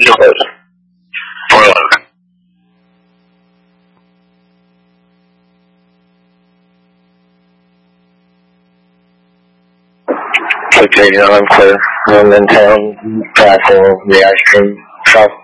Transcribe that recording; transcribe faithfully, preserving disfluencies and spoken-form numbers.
engine close. four eleven. six eighty-nine, I'm clear. I'm in town, passing the ice cream shop.